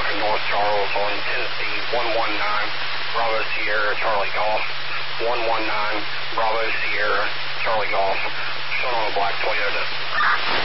talking North Charles on Tennessee 119, Bravo Sierra, Charlie Golf, 119, Bravo Sierra, Charlie Golf, showing on a black Toyota.